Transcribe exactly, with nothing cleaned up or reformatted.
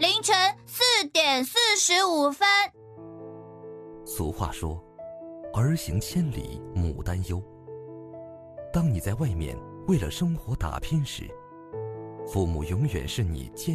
凌晨四点四十五分。 俗话说，儿行千里母担忧。当你在外面为了生活打拼时，父母永远是你坚